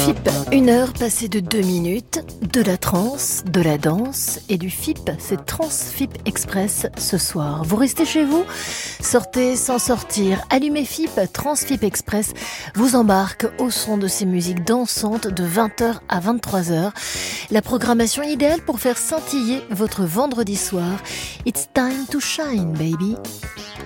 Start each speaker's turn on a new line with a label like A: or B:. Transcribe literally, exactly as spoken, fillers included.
A: FIP, une heure passée de deux minutes, de la trance, de la danse et du F I P, c'est Transfip Express ce soir. Vous restez chez vous, sortez sans sortir, allumez F I P, Transfip Express vous embarque au son de ces musiques dansantes de vingt heures à vingt-trois heures. La programmation idéale pour faire scintiller votre vendredi soir. It's time to shine, baby.